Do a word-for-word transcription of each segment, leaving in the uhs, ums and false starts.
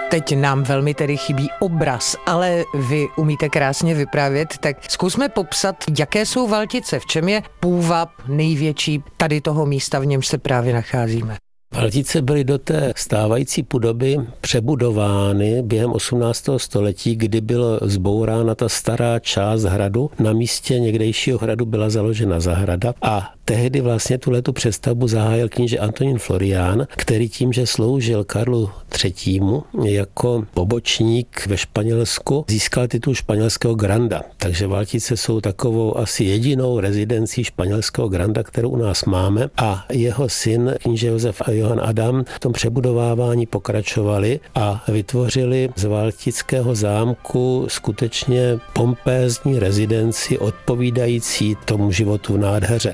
Teď nám velmi tedy chybí obraz, ale vy umíte krásně vyprávět, tak zkusme popsat, jaké jsou Valtice, v čem je půvab největší tady toho místa, v němž se právě nacházíme. Valtice byly do té stávající podoby přebudovány během osmnáctého století, kdy byla zbourána ta stará část hradu. Na místě někdejšího hradu byla založena zahrada a tehdy vlastně tuhletu přestavbu zahájil kníže Antonín Florián, který tím, že sloužil Karlu třetímu jako pobočník ve Španělsku, získal titul španělského granda. Takže Valtice jsou takovou asi jedinou rezidencí španělského granda, kterou u nás máme, a jeho syn kníže Josef a Johann Adam v tom přebudovávání pokračovali a vytvořili z Valtického zámku skutečně pompézní rezidenci odpovídající tomu životu v nádheře.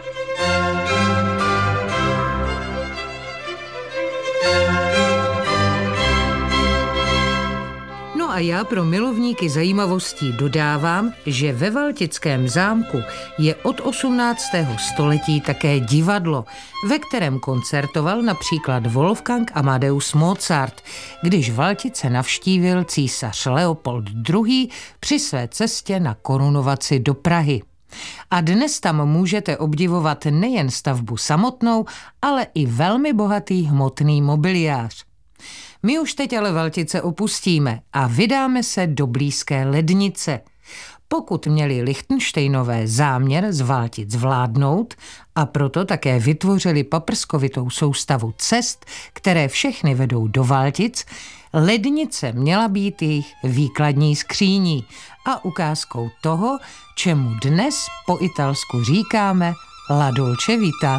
A já pro milovníky zajímavostí dodávám, že ve Valtickém zámku je od osmnáctého století také divadlo, ve kterém koncertoval například Wolfgang Amadeus Mozart, když Valtice navštívil císař Leopold druhý. při své cestě na korunovaci do Prahy. A dnes tam můžete obdivovat nejen stavbu samotnou, ale i velmi bohatý hmotný mobiliář. My už teď ale Valtice opustíme a vydáme se do blízké Lednice. Pokud měli Lichtenštejnové záměr z Valtic zvládnout a proto také vytvořili paprskovitou soustavu cest, které všechny vedou do Valtic, Lednice měla být jejich výkladní skříní a ukázkou toho, čemu dnes po italsku říkáme La Dolce Vita.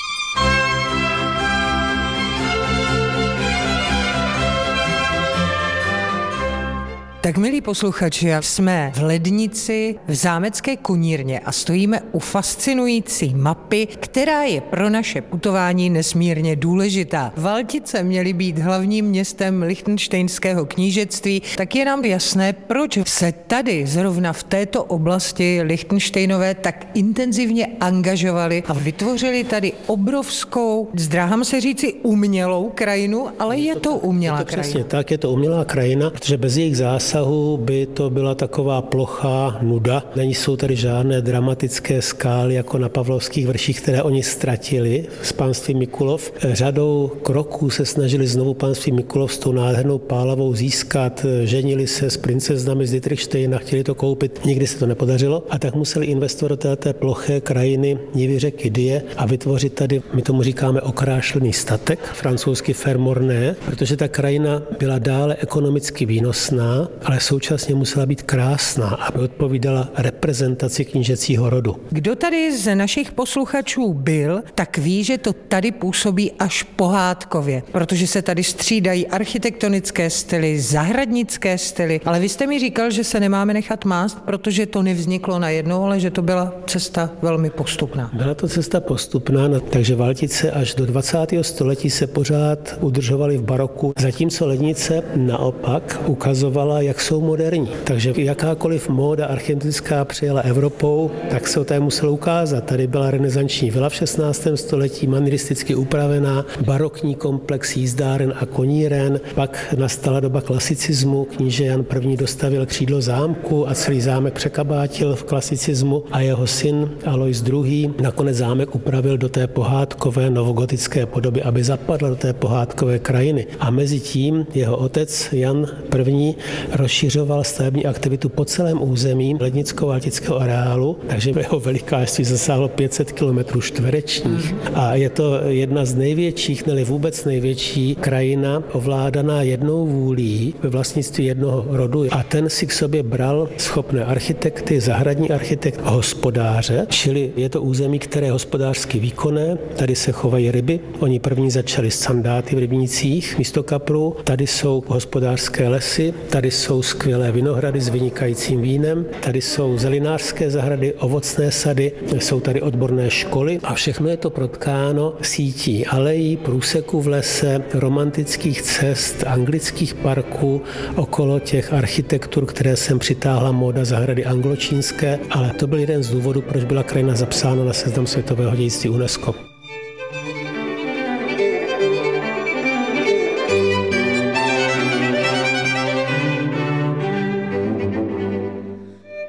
Tak milí posluchači, jsme v Lednici v zámecké konírně a stojíme u fascinující mapy, která je pro naše putování nesmírně důležitá. Valtice měly být hlavním městem Lichtenštejnského knížectví, tak je nám jasné, proč se tady zrovna v této oblasti Lichtenštejnové tak intenzivně angažovali a vytvořili tady obrovskou, zdráhám se říci umělou krajinu, ale je to umělá je to krajina. Přesně tak, je to umělá krajina, protože bez jejich zásahů by to byla taková plochá nuda. Nejsou tady žádné dramatické skály jako na Pavlovských vrších, které oni ztratili z panství Mikulov. Řadou kroků se snažili znovu panství Mikulov s tou nádhernou Pálavou získat. Ženili se s princeznami z Dietrichštejna, chtěli to koupit, nikdy se to nepodařilo a tak museli investovat do té ploché krajiny nivy řeky Dyje a vytvořit tady, my tomu říkáme okrášlený statek, francouzsky fermorné, protože ta krajina byla dále ekonomicky výnosná, ale současně musela být krásná, aby odpovídala reprezentaci knížecího rodu. Kdo tady z našich posluchačů byl, tak ví, že to tady působí až pohádkově, protože se tady střídají architektonické styly, zahradnické styly, ale vy jste mi říkal, že se nemáme nechat mást, protože to nevzniklo najednou, ale že to byla cesta velmi postupná. Byla to cesta postupná, no, takže Valtice až do dvacátého století se pořád udržovaly v baroku, zatímco Lednice naopak ukazovala, jak jsou moderní. Takže jakákoliv móda architektonická přijela Evropou, tak se o té muselo ukázat. Tady byla renesanční vila v šestnáctém století, manieristicky upravená, barokní komplex jízdáren a koníren. Pak nastala doba klasicismu, kníže Jan I. dostavil křídlo zámku a celý zámek překabátil v klasicismu a jeho syn Alois druhý. nakonec zámek upravil do té pohádkové novogotické podoby, aby zapadl do té pohádkové krajiny. A mezi tím jeho otec Jan I. rozšiřoval stavební aktivitu po celém území lednicko-valtického areálu, takže jeho velikářství zasáhlo pět set kilometrů čtverečních. A je to jedna z největších, nebo vůbec největší krajina ovládaná jednou vůlí ve vlastnictví jednoho rodu. A ten si k sobě bral schopné architekty, zahradní architekt, hospodáře, čili je to území, které je hospodářsky výkonné. Tady se chovají ryby. Oni první začali s sandáty v rybnících místo kaprů. Tady jsou hospodářské lesy, tady jsou skvělé vinohrady s vynikajícím vínem, tady jsou zelinářské zahrady, ovocné sady, jsou tady odborné školy a všechno je to protkáno sítí alejí, průseků v lese, romantických cest, anglických parků, okolo těch architektur, které sem přitáhla móda zahrady angločínské, ale to byl jeden z důvodů, proč byla krajina zapsána na seznam světového dědictví UNESCO.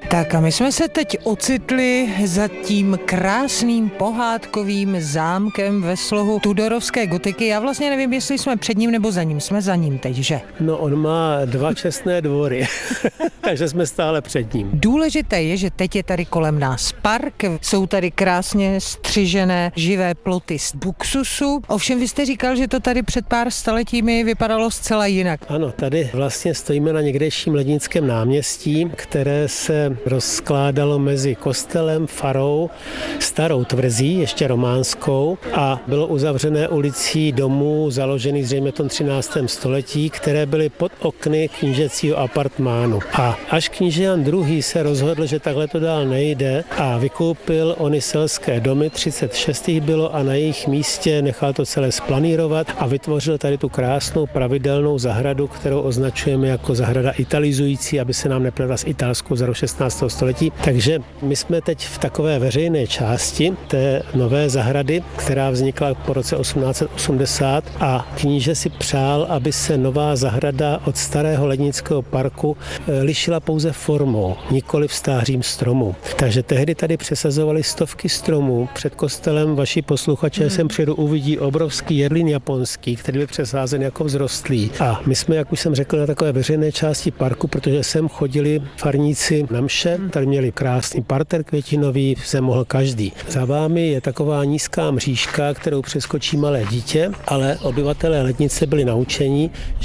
Tak a my jsme se teď ocitli za tím krásným pohádkovým zámkem ve slohu tudorovské gotiky. Já vlastně nevím, jestli jsme před ním nebo za ním. Jsme za ním teď, že? No, on má dva čestné dvory, takže jsme stále před ním. Důležité je, že teď je tady kolem nás park, jsou tady krásně střižené živé ploty z buksusu. Ovšem vy jste říkal, že to tady před pár staletími vypadalo zcela jinak. Ano, tady vlastně stojíme na někdejším Lednickém náměstí, které se rozkládalo mezi kostelem, farou, starou tvrzí, ještě románskou, a bylo uzavřené ulicí domů založených zřejmě v tom třináctém století, které byly pod okny knížecího apartmánu. A až kníže Jan druhý. se rozhodl, že takhle to dál nejde a vykoupil ony selské domy, třicet šest jich bylo, a na jejich místě nechal to celé splanírovat a vytvořil tady tu krásnou pravidelnou zahradu, kterou označujeme jako zahrada italizující, aby se nám nepletla s italskou z roku šestnáctého století. Takže my jsme teď v takové veřejné části té nové zahrady, která vznikla po roce osmnáct set osmdesát, a kníže si přál, aby se nová zahrada od starého Lednického parku lišila pouze formou, nikoli stářím stromů. Takže tehdy tady přesazovali stovky stromů. Před kostelem vaši posluchače hmm. sem přijedu, uvidí obrovský jedlín japonský, který byl přesázen jako vzrostlý. A my jsme, jak už jsem řekl, na takové veřejné části parku, protože sem chodili farníci na mše, tady měli krásný parter květinový, sem mohl každý. Za vámi je taková nízká mřížka, kterou přeskočí malé dítě, ale obyvatelé Lednice byli naučení,